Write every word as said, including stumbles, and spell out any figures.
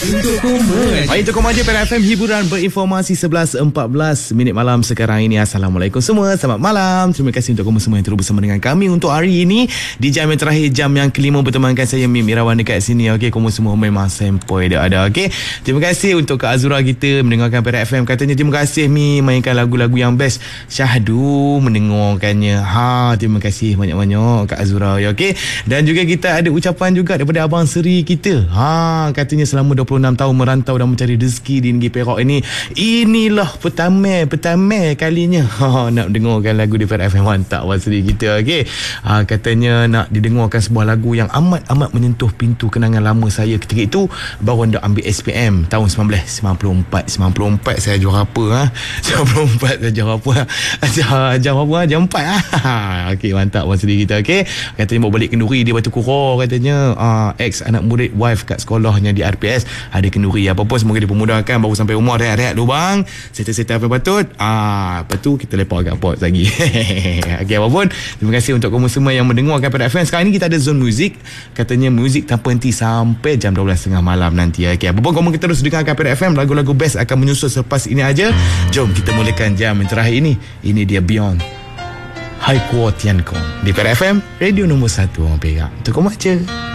Untuk Koma. Baik, Untuk Koma je Perak F M, hiburan berinformasi sebelas empat belas minit malam sekarang ini. Assalamualaikum semua, selamat malam. Terima kasih untuk kamu semua yang terus bersama dengan kami untuk hari ini di jam yang terakhir, jam yang kelima bertemankan saya Mim Irawan dekat sini. Okey, kamu semua memang sempoi dah ada. Okey, terima kasih untuk Kak Azura kita mendengarkan Perak F M. Katanya terima kasih Mi mainkan lagu-lagu yang best. Syahdu mendengarkannya. Ha, terima kasih banyak-banyak Kak Azura. Ya, okey. Dan juga kita ada ucapan juga daripada Abang Seri kita. Ha, katanya selama dua puluh enam tahun merantau dan mencari rezeki di negeri Perak ini, inilah pertama pertama kalinya ha, nak dengarkan lagu di Perak F M. Mantap Abang Seri kita. Okey. Ha, katanya nak didengarkan sebuah lagu yang amat-amat menyentuh pintu kenangan lama saya ketika itu baru nak ambil S P M tahun sembilan belas sembilan puluh empat. sembilan puluh empat saya juara apa ha? sembilan puluh empat saya juara apa? Jam apa? Jam empat ha. Okey, mantap Abang Seri kita. Okey. Katanya bawa balik kenduri di Batu Kura katanya. Uh, ex anak murid wife kat sekolahnya di R P S ada kenduri. Apa pun semoga dipermudahkan, baru sampai rumah rehat-rehat lubang, settle-settle apa patut. Ah, lepas tu kita lepak kat port lagi. Okey, apa pun terima kasih untuk kamu semua yang mendengarkan Perak F M. Sekarang ni kita ada zone muzik. Katanya muzik tanpa henti sampai jam dua belas tiga puluh malam nanti. Okey, apa pun kamu kita terus dengarkan Perak F M. Lagu-lagu best akan menyusul selepas ini aja. Jom kita mulakan jam yang terakhir ini. Ini dia Beyond Hai Kuo Tian Kong di Perak F M, radio nombor satu orang Perak. Untuk kamu aja.